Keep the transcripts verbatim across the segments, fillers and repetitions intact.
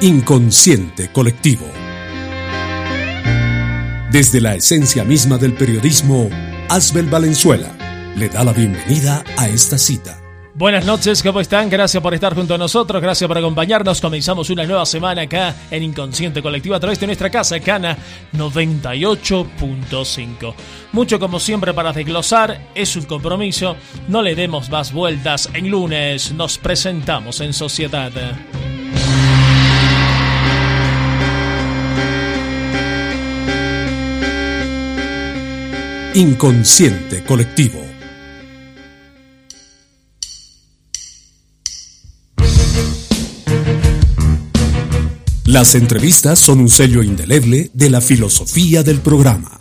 Inconsciente colectivo. Desde la esencia misma del periodismo, Asbel Valenzuela le da la bienvenida a esta cita. Buenas noches, ¿cómo están? Gracias por estar junto a nosotros, gracias por acompañarnos. Comenzamos una nueva semana acá en Inconsciente Colectivo a través de nuestra casa, Cana noventa y ocho punto cinco. Mucho como siempre para desglosar, es un compromiso, no le demos más vueltas. En lunes nos presentamos en sociedad. Inconsciente colectivo. Las entrevistas son un sello indeleble de la filosofía del programa.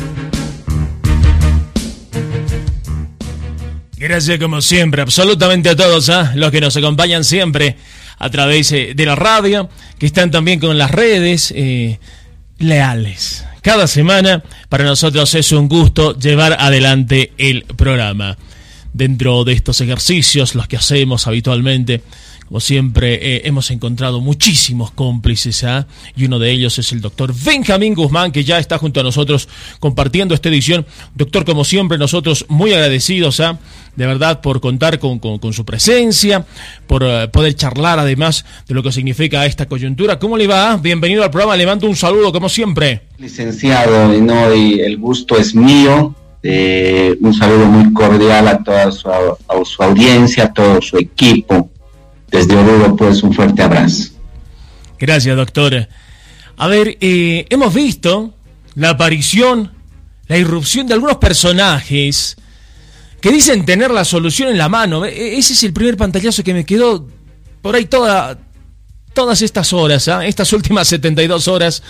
Gracias como siempre, absolutamente a todos, ¿eh? Los que nos acompañan siempre a través eh, de la radio, que están también con las redes, eh, leales. Cada semana para nosotros es un gusto llevar adelante el programa. Dentro de estos ejercicios, los que hacemos habitualmente, como siempre, eh, hemos encontrado muchísimos cómplices, ¿eh? Y uno de ellos es el doctor Benjamín Guzmán, que ya está junto a nosotros compartiendo esta edición. Doctor, como siempre, nosotros muy agradecidos, ¿eh? De verdad, por contar con, con, con su presencia, por uh, poder charlar además de lo que significa esta coyuntura. ¿Cómo le va? Bienvenido al programa, le mando un saludo como siempre. Licenciado, no, y el gusto es mío. Eh, un saludo muy cordial a toda su, a su audiencia, a todo su equipo. Desde Oruro, pues, un fuerte abrazo. Gracias, doctor. A ver, eh, hemos visto la aparición, la irrupción de algunos personajes que dicen tener la solución en la mano. Ese es el primer pantallazo que me quedó por ahí toda, todas estas horas, ¿eh? Estas últimas setenta y dos horas,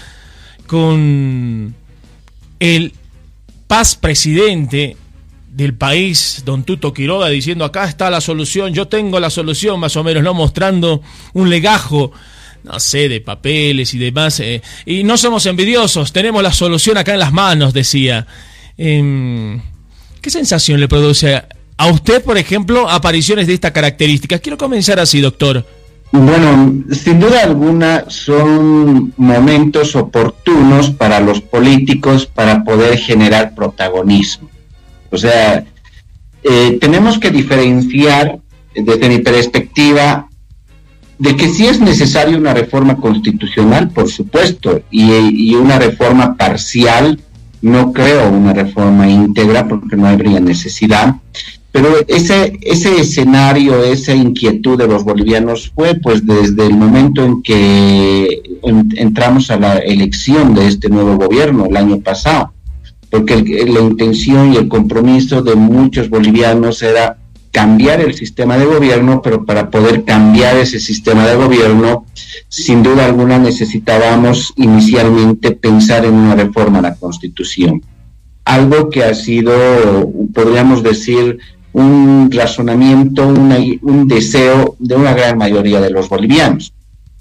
con el paz presidente del país, don Tuto Quiroga, diciendo acá está la solución, yo tengo la solución, más o menos, ¿no? Mostrando un legajo, no sé, de papeles y demás, eh, y no somos envidiosos, tenemos la solución acá en las manos, decía. Eh, ¿Qué sensación le produce a, a usted, por ejemplo, apariciones de estas características? Quiero comenzar así, doctor. Bueno, sin duda alguna son momentos oportunos para los políticos para poder generar protagonismo. O sea, eh, tenemos que diferenciar, desde mi perspectiva, de que sí es necesaria una reforma constitucional, por supuesto, y, y una reforma parcial. No creo una reforma íntegra porque no habría necesidad, pero ese, ese escenario, esa inquietud de los bolivianos fue pues desde el momento en que en, entramos a la elección de este nuevo gobierno el año pasado, porque el, la intención y el compromiso de muchos bolivianos era cambiar el sistema de gobierno, pero para poder cambiar ese sistema de gobierno, sin duda alguna necesitábamos inicialmente pensar en una reforma a la Constitución. Algo que ha sido, podríamos decir, un razonamiento, una, un deseo de una gran mayoría de los bolivianos.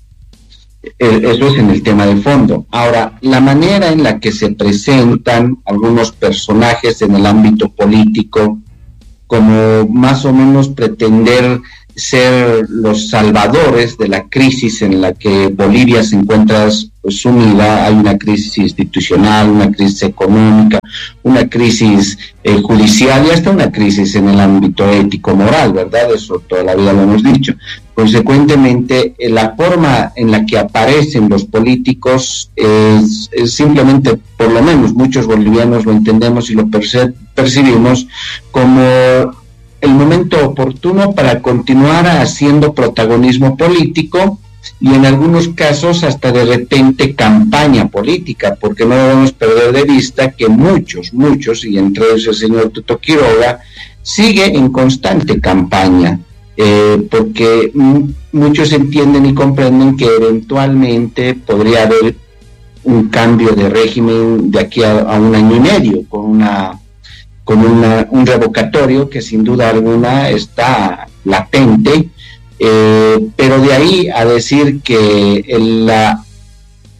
Eso es en el tema de fondo. Ahora, la manera en la que se presentan algunos personajes en el ámbito político, como más o menos pretender ser los salvadores de la crisis en la que Bolivia se encuentra sumida. Hay una crisis institucional, una crisis económica, una crisis eh, judicial y hasta una crisis en el ámbito ético-moral, ¿verdad? Eso toda la vida lo hemos dicho. Consecuentemente, eh, la forma en la que aparecen los políticos es, es simplemente, por lo menos muchos bolivianos lo entendemos y lo perce- percibimos como el momento oportuno para continuar haciendo protagonismo político y en algunos casos hasta de repente campaña política, porque no debemos perder de vista que muchos, muchos, y entre ellos el señor Tuto Quiroga, sigue en constante campaña, eh, porque m- muchos entienden y comprenden que eventualmente podría haber un cambio de régimen de aquí a, a un año y medio, con una con una, un revocatorio que sin duda alguna está latente, eh, pero de ahí a decir que el, la,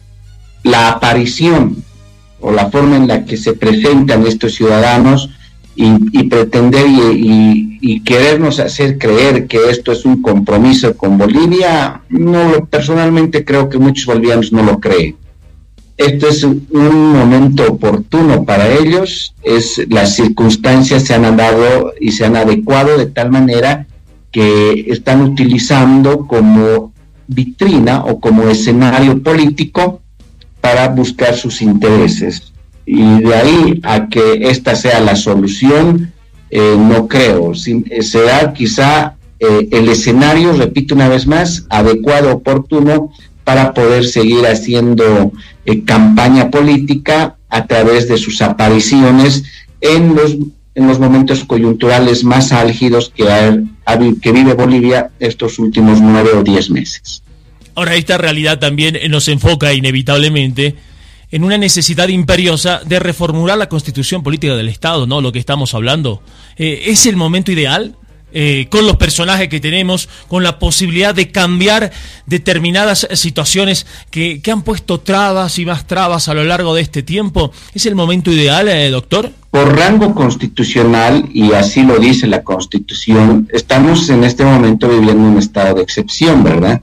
la aparición o la forma en la que se presentan estos ciudadanos y, y pretender y, y, y querernos hacer creer que esto es un compromiso con Bolivia, no, personalmente creo que muchos bolivianos no lo creen. Esto es un momento oportuno para ellos, es, las circunstancias se han dado y se han adecuado de tal manera que están utilizando como vitrina o como escenario político para buscar sus intereses. Y de ahí a que esta sea la solución, eh, no creo. Sin, eh, será quizá eh, el escenario, repito una vez más, adecuado, oportuno, para poder seguir haciendo eh, campaña política a través de sus apariciones en los, en los momentos coyunturales más álgidos que, ha, ha, que vive Bolivia estos últimos nueve o diez meses. Ahora, esta realidad también nos enfoca inevitablemente en una necesidad imperiosa de reformular la constitución política del Estado, ¿no? Lo que estamos hablando. Eh, ¿Es el momento ideal? Eh, con los personajes que tenemos, con la posibilidad de cambiar determinadas situaciones que, que han puesto trabas y más trabas a lo largo de este tiempo. ¿Es el momento ideal, eh, doctor? Por rango constitucional, y así lo dice la Constitución, estamos en este momento viviendo un estado de excepción, ¿verdad?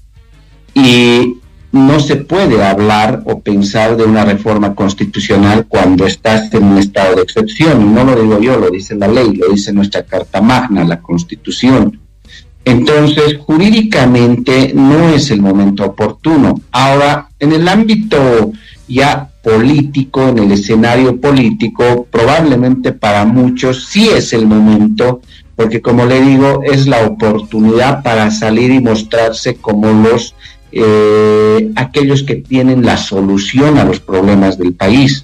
Y no se puede hablar o pensar de una reforma constitucional cuando estás en un estado de excepción. Y no lo digo yo, lo dice la ley, lo dice nuestra Carta Magna, la Constitución. Entonces, jurídicamente no es el momento oportuno. Ahora, en el ámbito ya político, en el escenario político, probablemente para muchos sí es el momento, porque como le digo, es la oportunidad para salir y mostrarse como los Eh, aquellos que tienen la solución a los problemas del país.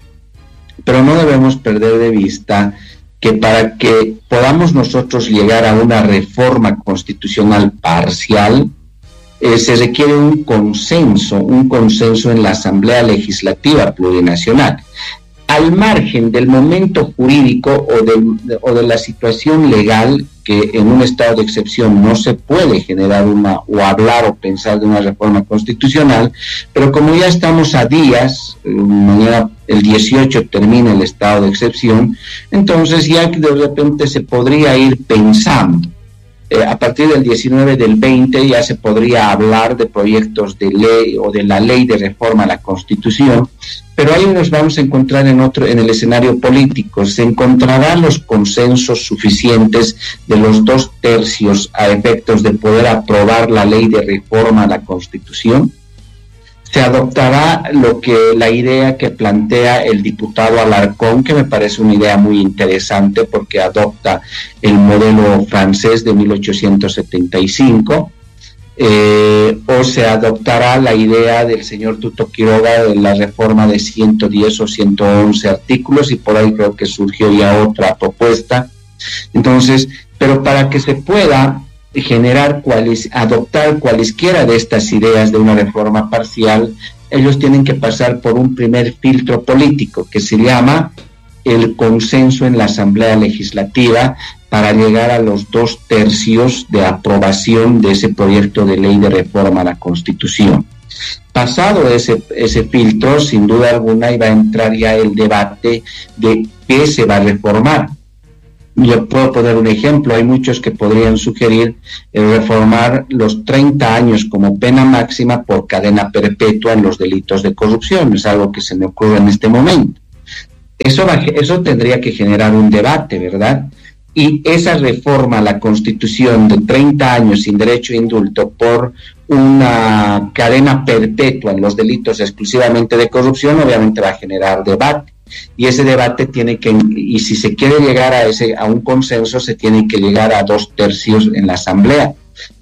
Pero no debemos perder de vista que para que podamos nosotros llegar a una reforma constitucional parcial, eh, se requiere un consenso, un consenso en la Asamblea Legislativa Plurinacional. Al margen del momento jurídico o de, o de la situación legal, que en un estado de excepción no se puede generar una o hablar o pensar de una reforma constitucional, pero como ya estamos a días, mañana el dieciocho termina el estado de excepción, entonces ya de repente se podría ir pensando. Eh, a partir del diecinueve, del veinte ya se podría hablar de proyectos de ley o de la ley de reforma a la Constitución, pero ahí nos vamos a encontrar en otro, en el escenario político. Se encontrarán los consensos suficientes de los dos tercios a efectos de poder aprobar la ley de reforma a la Constitución. Se adoptará lo que la idea que plantea el diputado Alarcón, que me parece una idea muy interesante porque adopta el modelo francés de mil ochocientos setenta y cinco, eh, o se adoptará la idea del señor Tuto Quiroga de la reforma de ciento diez o ciento once artículos, y por ahí creo que surgió ya otra propuesta. Entonces, pero para que se pueda generar cuales, adoptar cualesquiera de estas ideas de una reforma parcial, ellos tienen que pasar por un primer filtro político que se llama el consenso en la Asamblea Legislativa para llegar a los dos tercios de aprobación de ese proyecto de ley de reforma a la Constitución. Pasado ese, ese filtro, sin duda alguna, iba a entrar ya el debate de qué se va a reformar. Yo puedo poner un ejemplo, hay muchos que podrían sugerir el reformar los treinta años como pena máxima por cadena perpetua en los delitos de corrupción, es algo que se me ocurre en este momento. Eso, va, eso tendría que generar un debate, ¿verdad? Y esa reforma a la Constitución de treinta años sin derecho a indulto por una cadena perpetua en los delitos exclusivamente de corrupción, obviamente va a generar debate. Y ese debate tiene que, y si se quiere llegar a ese a un consenso, se tiene que llegar a dos tercios en la Asamblea.